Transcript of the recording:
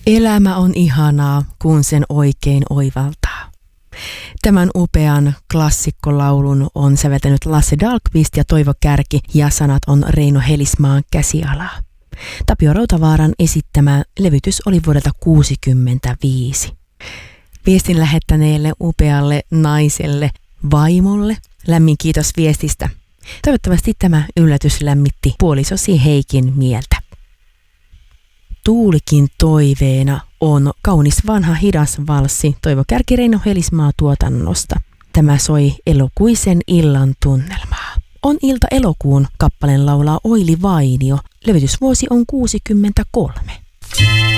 Elämä on ihanaa, kun sen oikein oivaltaa. Tämän upean klassikkolaulun on säveltänyt Lasse Dahlqvist ja Toivo Kärki ja sanat on Reino Helismaan käsialaa. Tapio Rautavaaran esittämä levytys oli vuodelta 1965. Viestin lähettäneelle upealle naiselle vaimolle lämmin kiitos viestistä. Toivottavasti tämä yllätys lämmitti puolisosi Heikin mieltä. Tuulikin toiveena on kaunis vanha hidas valssi Toivo Kärki Reino Helismaa tuotannosta. Tämä soi elokuisen illan tunnelmaa. On ilta elokuun kappaleen laulaa Oili Vainio. Levitysvuosi on 1963.